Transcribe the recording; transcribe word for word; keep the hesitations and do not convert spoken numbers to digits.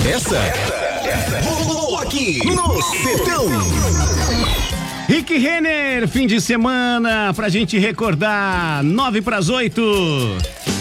Essa, essa rolou aqui no Sertão. Rick Renner, fim de semana pra gente recordar, nove pras oito.